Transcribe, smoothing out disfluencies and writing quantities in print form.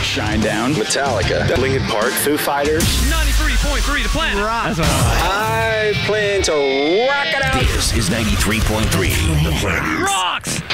Shinedown. Metallica. Linkin Park. Foo Fighters. 93.3 The Planet. That's what I I plan to rock it out. This is 93.3 The Planet. Rocks!